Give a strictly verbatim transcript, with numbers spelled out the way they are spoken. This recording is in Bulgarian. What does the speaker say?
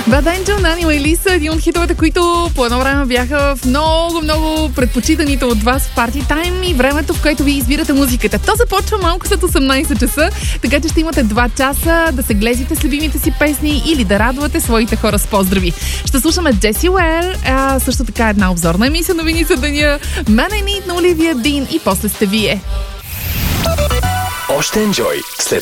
Bad Angel на Ани Лайли, един от хитовете, които по едно време бяха в много-много предпочитаните от вас в Party Time и времето, в което ви избирате музиката. То започва малко след осемнайсет часа, така че ще имате два часа да се глезите с любимите си песни или да радвате своите хора с поздрави. Ще слушаме Джеси Уер, а също така една обзорна емисия новини за деня, Man I Need на Оливия Дин и после сте вие. Още енджой след